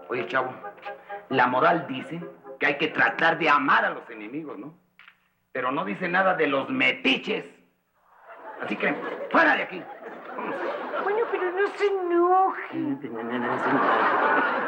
Oye, chavo, la moral dice que hay que tratar de amar a los enemigos, ¿no? Pero no dice nada de los metiches. Así que, fuera de aquí. Bueno, pero no se enoje.